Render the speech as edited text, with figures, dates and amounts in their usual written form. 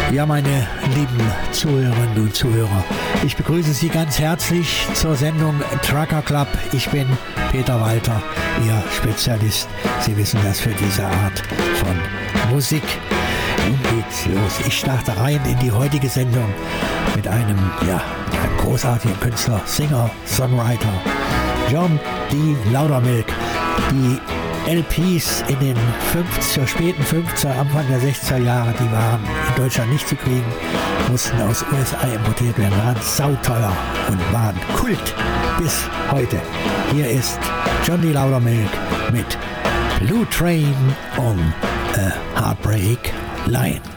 Ja, meine lieben Zuhörerinnen und Zuhörer, ich begrüße Sie ganz herzlich zur Sendung Trucker Club. Ich bin Peter Walter, Ihr Spezialist. Sie wissen das für diese Art von Musik. Nun geht's los. Ich starte rein in die heutige Sendung mit einem großartigen Künstler, Singer, Songwriter, John D. Loudermilk. Die LPs in den späten 50er, Anfang der 60er Jahre, die waren in Deutschland nicht zu kriegen, mussten aus USA importiert werden, waren sauteuer und waren Kult bis heute. Hier ist John D. Loudermilk mit Blue Train on a Heartbreak Line.